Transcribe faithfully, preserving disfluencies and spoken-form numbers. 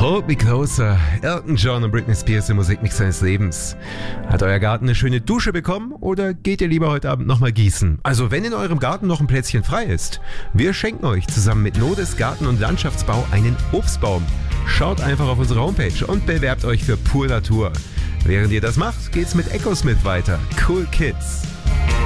Hold Me Closer, Elton John und Britney Spears im Musikmix seines Lebens. Hat euer Garten eine schöne Dusche bekommen oder geht ihr lieber heute Abend nochmal gießen? Also wenn in eurem Garten noch ein Plätzchen frei ist, wir schenken euch zusammen mit Nodes Garten- und Landschaftsbau einen Obstbaum. Schaut einfach auf unsere Homepage und bewerbt euch für Pur Natur. Während ihr das macht, geht's mit Echosmith weiter. Cool Kids.